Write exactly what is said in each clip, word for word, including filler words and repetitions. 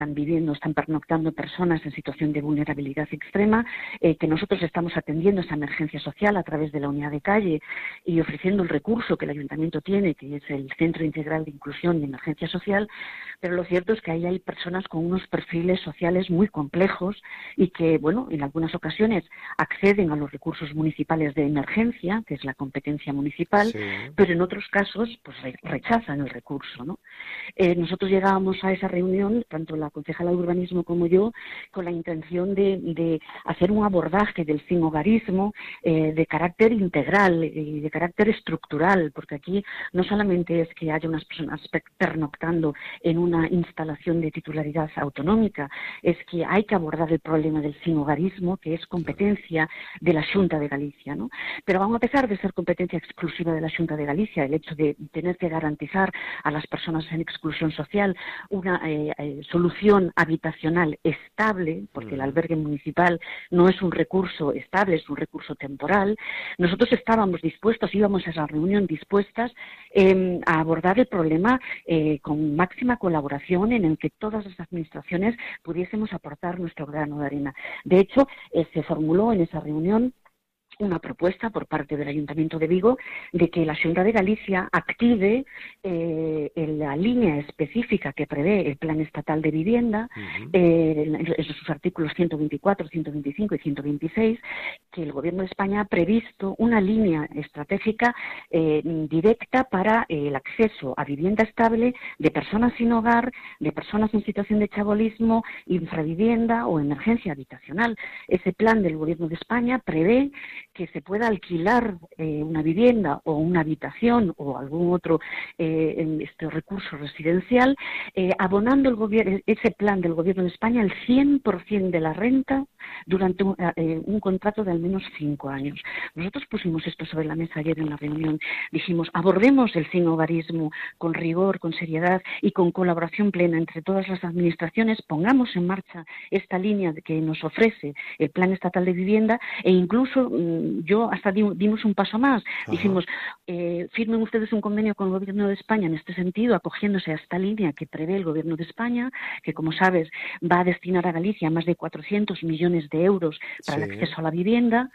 están viviendo, están pernoctando personas en situación de vulnerabilidad extrema, eh, que nosotros estamos atendiendo esa emergencia social a través de la unidad de calle y ofreciendo el recurso que el ayuntamiento tiene, que es el Centro Integral de Inclusión y Emergencia Social, pero lo cierto es que ahí hay personas con unos perfiles sociales muy complejos y que, bueno, en algunas ocasiones acceden a los recursos municipales de emergencia, que es la competencia municipal, Sí. pero en otros casos pues rechazan el recurso, ¿no? Eh, nosotros llegábamos a esa reunión, tanto la concejala de urbanismo como yo, con la intención de, de hacer un abordaje del sinhogarismo eh, de carácter integral y de carácter estructural, porque aquí no solamente es que haya unas personas pernoctando en una instalación de titularidad autonómica, es que hay que abordar el problema del sinhogarismo, que es competencia de la Xunta de Galicia, ¿no? Pero aún a pesar de ser competencia exclusiva de la Xunta de Galicia, el hecho de tener que garantizar a las personas en exclusión social una eh, eh, solución habitacional estable, porque el albergue municipal no es un recurso estable, es un recurso temporal, nosotros estábamos dispuestos, íbamos a esa reunión dispuestas eh, a abordar el problema eh, con máxima colaboración en el que todas las administraciones pudiésemos aportar nuestro grano de arena. De hecho, eh, se formuló en esa reunión una propuesta por parte del Ayuntamiento de Vigo de que la Xunta de Galicia active eh, la línea específica que prevé el Plan Estatal de Vivienda, uh-huh. eh, en sus artículos ciento veinticuatro, ciento veinticinco y ciento veintiséis, que el Gobierno de España ha previsto una línea estratégica eh, directa para eh, el acceso a vivienda estable de personas sin hogar, de personas en situación de chabolismo, infravivienda o emergencia habitacional. Ese plan del Gobierno de España prevé que se pueda alquilar eh, una vivienda o una habitación o algún otro eh, este recurso residencial, eh, abonando el gobierno, ese plan del Gobierno de España el cien por ciento de la renta durante un, eh, un contrato de al menos cinco años. Nosotros pusimos esto sobre la mesa ayer en la reunión. Dijimos, abordemos el sinhogarismo con rigor, con seriedad y con colaboración plena entre todas las administraciones, pongamos en marcha esta línea que nos ofrece el Plan Estatal de Vivienda e incluso yo hasta dimos un paso más. Ajá. Dijimos, eh, firmen ustedes un convenio con el Gobierno de España en este sentido, acogiéndose a esta línea que prevé el Gobierno de España, que como sabes va a destinar a Galicia más de cuatrocientos millones de euros para sí. el acceso a la vivienda,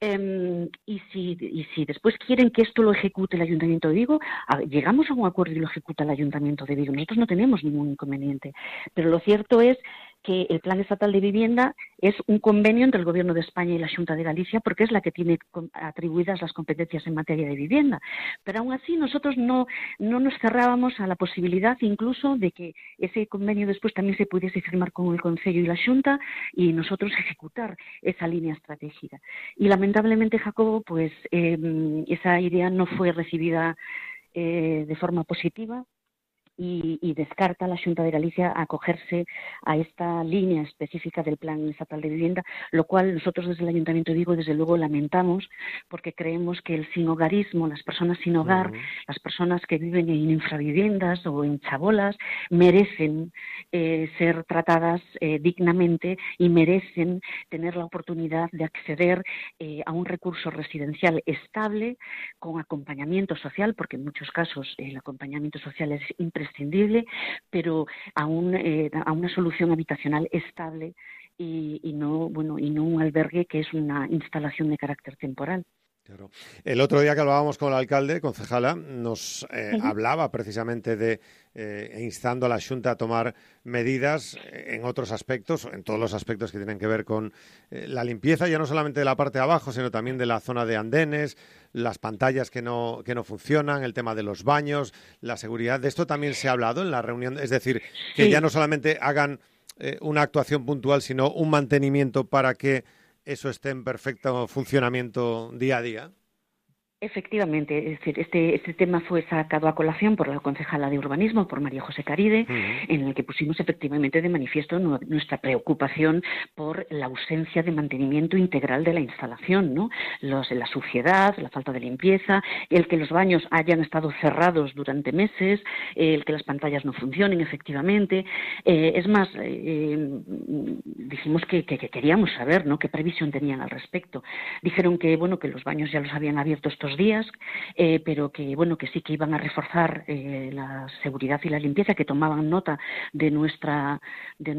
eh, y, si, y si después quieren que esto lo ejecute el Ayuntamiento de Vigo, a, llegamos a un acuerdo y lo ejecuta el Ayuntamiento de Vigo. Nosotros no tenemos ningún inconveniente, pero lo cierto es que el Plan Estatal de Vivienda es un convenio entre el Gobierno de España y la Xunta de Galicia porque es la que tiene atribuidas las competencias en materia de vivienda. Pero aún así nosotros no, no nos cerrábamos a la posibilidad incluso de que ese convenio después también se pudiese firmar con el Concello y la Xunta y nosotros ejecutar esa línea estratégica. Y lamentablemente, Jacobo, pues eh, esa idea no fue recibida eh, de forma positiva. Y, y descarta la Xunta de Galicia acogerse a esta línea específica del Plan Estatal de Vivienda, lo cual nosotros desde el Ayuntamiento de Vigo desde luego lamentamos porque creemos que el sinhogarismo, las personas sin hogar, uh-huh. las personas que viven en infraviviendas o en chabolas, merecen eh, ser tratadas eh, dignamente y merecen tener la oportunidad de acceder eh, a un recurso residencial estable con acompañamiento social, porque en muchos casos el acompañamiento social es imprescindible, pero a, un, eh, a una solución habitacional estable y, y no bueno y no un albergue que es una instalación de carácter temporal. Claro. El otro día que hablábamos con el alcalde, concejala, nos eh, uh-huh. hablaba precisamente de eh, instando a la Xunta a tomar medidas en otros aspectos, en todos los aspectos que tienen que ver con eh, la limpieza, ya no solamente de la parte de abajo, sino también de la zona de andenes, las pantallas que no, que no funcionan, el tema de los baños, la seguridad. De esto también se ha hablado en la reunión, es decir, que sí. ya no solamente hagan eh, una actuación puntual, sino un mantenimiento para que eso esté en perfecto funcionamiento día a día. Efectivamente, es decir, este, este tema fue sacado a colación por la concejala de urbanismo, por María José Caride, uh-huh. en el que pusimos efectivamente de manifiesto no, nuestra preocupación por la ausencia de mantenimiento integral de la instalación, ¿no? Los, la suciedad, la falta de limpieza, el que los baños hayan estado cerrados durante meses, el que las pantallas no funcionen efectivamente. Eh, es más, eh, dijimos que, que, que queríamos saber, ¿no?, qué previsión tenían al respecto. Dijeron que, bueno, que los baños ya los habían abierto estos esos días, eh, pero que bueno que sí que iban a reforzar eh, la seguridad y la limpieza, que tomaban nota de nuestra de